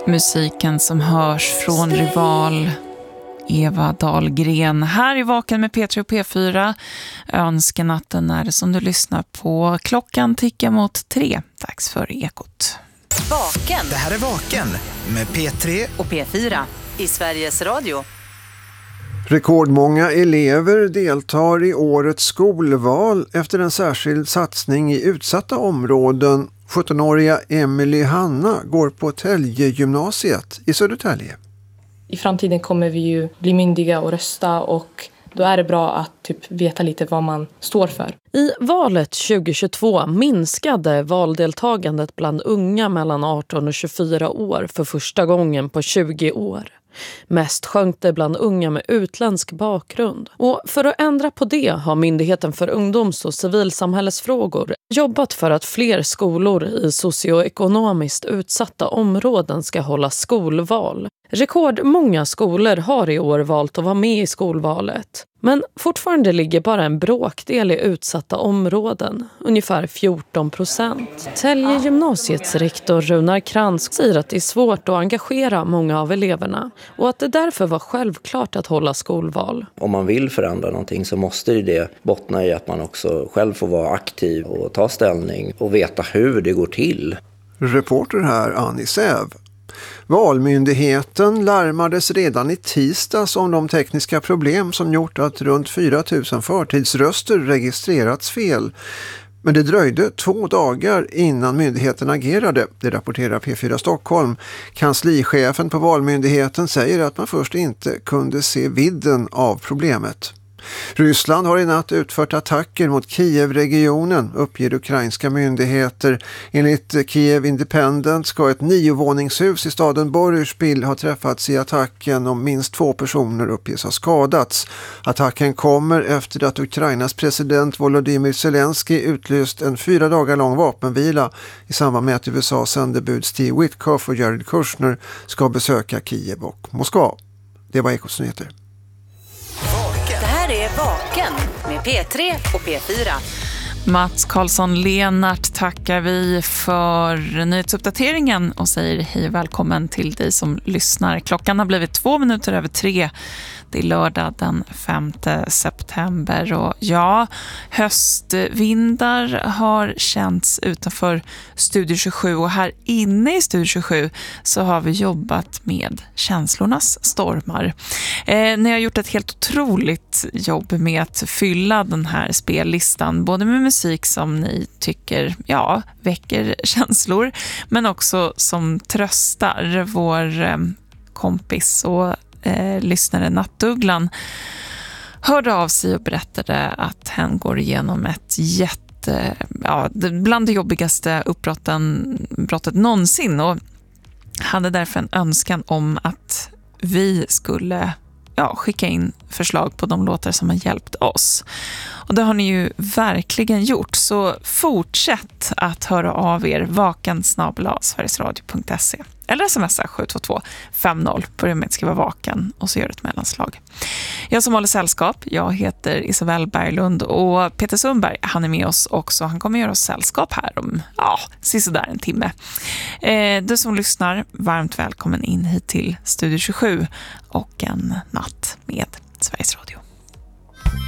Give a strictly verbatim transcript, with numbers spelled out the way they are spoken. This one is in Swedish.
Musiken som hörs från Rival, Eva Dahlgren. Här i Vaken med P tre och P fyra. Önskenatten är det som du lyssnar på. Klockan tickar mot tre. Dags för Ekot. Vaken. Det här är Vaken med P tre och P fyra i Sveriges Radio. Rekordmånga elever deltar i årets skolval efter en särskild satsning i utsatta områden. sjuttonåriga Emily Hanna går på Tälje-gymnasiet i Södertälje. I framtiden kommer vi ju bli myndiga och rösta, och då är det bra att typ veta lite vad man står för. I valet tjugohundratjugotvå minskade valdeltagandet bland unga mellan arton och tjugofyra år för första gången på tjugo år. Mest sjönk det bland unga med utländsk bakgrund. Och för att ändra på det har Myndigheten för ungdoms- och civilsamhällesfrågor jobbat för att fler skolor i socioekonomiskt utsatta områden ska hålla skolval. Rekordmånga skolor har i år valt att vara med i skolvalet. Men fortfarande ligger bara en bråkdel i utsatta områden, ungefär fjorton procent. Tälje gymnasiets rektor Runar Krantz säger att det är svårt att engagera många av eleverna och att det därför var självklart att hålla skolval. Om man vill förändra någonting så måste det bottna i att man också själv får vara aktiv och ta ställning och veta hur det går till. Reporter här Annie Säv. Valmyndigheten larmades redan i tisdags om de tekniska problem som gjort att runt fyra tusen förtidsröster registrerats fel. Men det dröjde två dagar innan myndigheten agerade, det rapporterar P fyra Stockholm. Kanslichefen på Valmyndigheten säger att man först inte kunde se vidden av problemet. Ryssland har i natt utfört attacker mot Kiev-regionen, uppger ukrainska myndigheter. Enligt Kiev Independent ska ett niovåningshus i staden Boryspil ha träffats i attacken och minst två personer uppges ha skadats. Attacken kommer efter att Ukrainas president Volodymyr Zelensky utlyst en fyra dagar lång vapenvila i samband med att U S A:s sändebud Steve Witkoff och Jared Kushner ska besöka Kiev och Moskva. Det var Ekots nyheter. Det här är Vaken med P tre och P fyra. Mats Karlsson Lenart tackar vi för nyhetsuppdateringen och säger hej och välkommen till dig som lyssnar. Klockan har blivit två minuter över tre. Det är lördag den femte september och ja, höstvindar har känts utanför Studio tjugosju och här inne i Studio tjugosju så har vi jobbat med känslornas stormar. Eh, ni har gjort ett helt otroligt jobb med att fylla den här spellistan, både med musik som ni tycker, ja, väcker känslor, men också som tröstar. Vår eh, kompis och Eh, lyssnare Nattugglan hörde av sig och berättade att hen går igenom ett jätte, ja, bland det jobbigaste uppbrotten brottet någonsin och hade därför en önskan om att vi skulle ja, skicka in förslag på de låtar som har hjälpt oss. Och det har ni ju verkligen gjort, så fortsätt att höra av er vaken snabel-a sverigesradio punkt se eller smsa sju två två fem noll, börja med att skriva vaken och så gör ett mellanslag. Jag som håller sällskap, jag heter Isabel Berglund och Peter Sundberg, han är med oss också. Han kommer göra oss sällskap här om, ja, sisådär en timme. Eh, du som lyssnar, varmt välkommen in hit till Studio tjugosju och en natt med Sveriges Radio.